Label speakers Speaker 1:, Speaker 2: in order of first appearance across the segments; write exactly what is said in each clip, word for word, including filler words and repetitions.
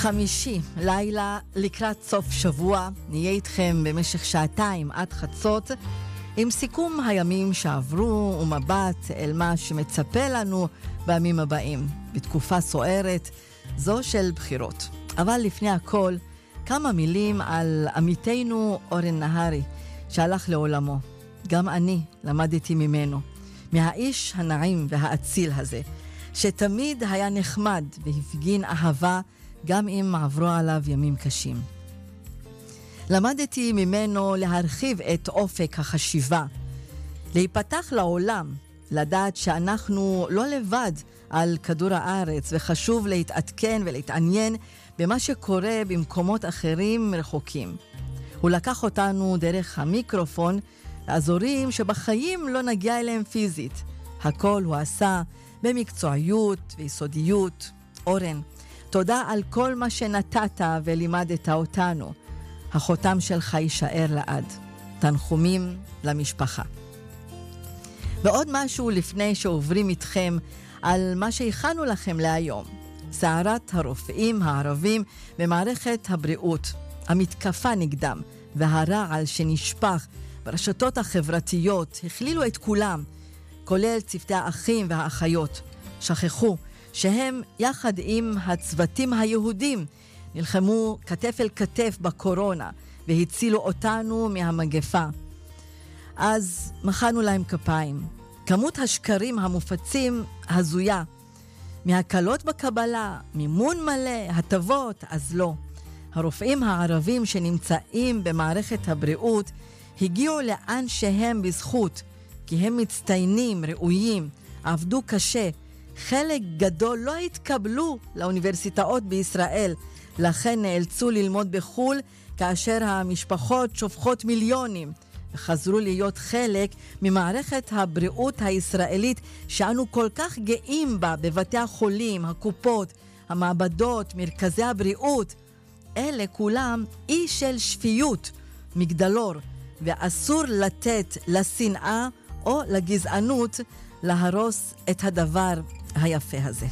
Speaker 1: חמישי, לילה לקראת סוף שבוע, נהיה איתכם במשך שעתיים עד חצות, עם סיכום הימים שעברו ומבט אל מה שמצפה לנו בימים הבאים, בתקופה סוערת, זו של בחירות. אבל לפני הכל, כמה מילים על עמיתנו אורן נהרי, שהלך לעולמו. גם אני למדתי ממנו, מהאיש הנעים והאציל הזה, שתמיד היה נחמד והפגין אהבה, גם אם עברו עליו ימים קשים. למדתי ממנו להרחיב את אופק החשיבה, להיפתח לעולם, לדעת שאנחנו לא לבד על כדור הארץ, וחשוב להתעדכן ולהתעניין במה שקורה במקומות אחרים רחוקים. הוא לקח אותנו דרך המיקרופון לאזורים שבחיים לא נגיע אליהם פיזית. הכל הוא עשה במקצועיות ויסודיות. אורן, תודה על כל מה שנתת ולימדת אותנו. החותם שלך יישאר לעד. תנחומים למשפחה. ועוד משהו לפני שעוברים איתכם על מה שהכנו לכם להיום. סערת הרופאים הערבים במערכת הבריאות, המתקפה נגדם והרעל שנשפך ברשתות החברתיות הכלילו את כולם, כולל צוותי האחים והאחיות. שכחו שהם יחד עם הצוותים היהודים נלחמו כתף אל כתף בקורונה והצילו אותנו מהמגפה. אז מחאנו להם כפיים. כמות השקרים המופצים הזויה. מהקלות בקבלה, מימון מלא, הטבות, אז לא. הרופאים הערבים שנמצאים במערכת הבריאות הגיעו לאן שהם בזכות, כי הם מצטיינים, ראויים, עבדו קשה. חלק גדול לא התקבלו לאוניברסיטאות בישראל, לכן נאלצו ללמוד בחול, כאשר המשפחות שופכות מיליונים, וחזרו להיות חלק ממערכת הבריאות הישראלית שאנו כל כך גאים בה, בבתי החולים, הקופות, המעבדות, מרכזי הבריאות. אלה כולם אי של שפיות, מגדלור, ואסור לתת לשנאה או לגזענות להרוס את הדבר היפה הזה.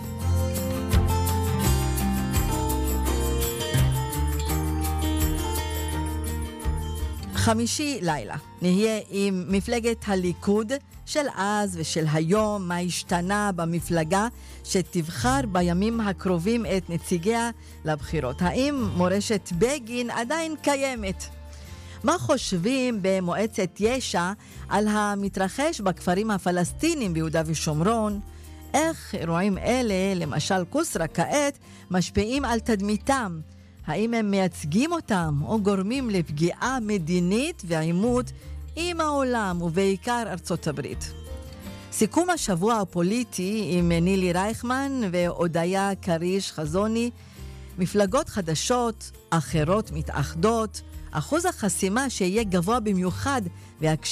Speaker 1: חמישי לילה נהיה עם מפלגת הליכוד של אז ושל היום, מה השתנה במפלגה שתבחר בימים הקרובים את נציגיה לבחירות. האם מורשת בגין עדיין קיימת? מה חושבים במועצת יש"ע על המתרחש בכפרים הפלסטינים ביהודה ושומרון? איך אירועים אלה, למשל קוסרה כעת, משפיעים על תדמיתם? האם הם מייצגים אותם או גורמים לפגיעה מדינית ועימות עם העולם ובעיקר ארצות הברית? סיכום השבוע הפוליטי עם נילי רייכמן ואודיה קריש חזוני. מפלגות חדשות, אחרות מתאחדות, אחוז החסימה שיהיה גבוה במיוחד והקשב